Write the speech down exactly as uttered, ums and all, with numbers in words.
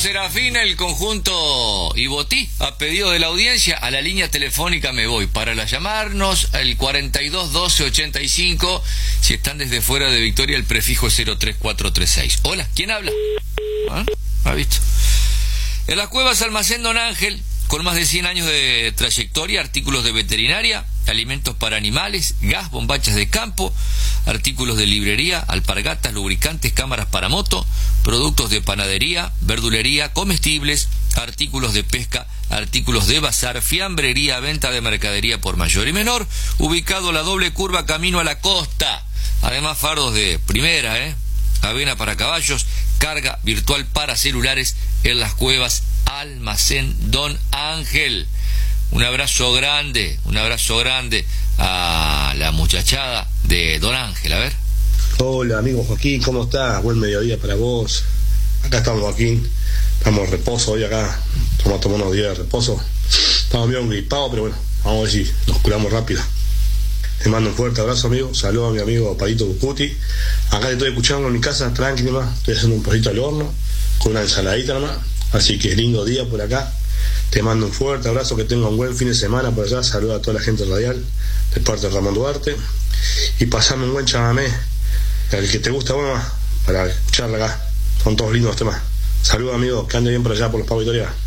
Serafín, el conjunto Ibotí, a pedido de la audiencia, a la línea telefónica me voy. Para la llamarnos, el cuarenta y dos doce ochenta y cinco, si están desde fuera de Victoria, el prefijo cero tres cuatro tres seis. Hola, ¿quién habla? ¿Ah? ¿Ha visto? En las cuevas Almacén Don Ángel, con más de cien años de trayectoria, artículos de veterinaria, alimentos para animales, gas, bombachas de campo, artículos de librería, alpargatas, lubricantes, cámaras para moto, productos de panadería, verdulería, comestibles, artículos de pesca, artículos de bazar, fiambrería, venta de mercadería por mayor y menor, ubicado a la doble curva camino a la costa. Además, fardos de primera, ¿eh? avena para caballos, carga virtual para celulares en las cuevas Almacén Don Ángel. Un abrazo grande, un abrazo grande a la muchachada de Don Ángel. A ver. Hola, amigo Joaquín, ¿cómo estás? Buen mediodía para vos. Acá estamos, Joaquín. Estamos en reposo hoy acá. Estamos tomando unos días de reposo. Estamos bien gripados, pero bueno, vamos a ver si nos curamos rápido. Te mando un fuerte abrazo, amigo. Saludos a mi amigo Palito Bucuti. Acá te estoy escuchando en mi casa, tranqui nomás. Estoy haciendo un poquito al horno, con una ensaladita nomás. Así que lindo día por acá. Te mando un fuerte abrazo, que tenga un buen fin de semana por allá. Saludos a toda la gente radial, de parte de Ramón Duarte. Y pasame un buen chamamé, el que te gusta, bueno, para escucharla acá. Son todos lindos temas. Saludos, amigos, que ande bien por allá por los Pagos Victoria.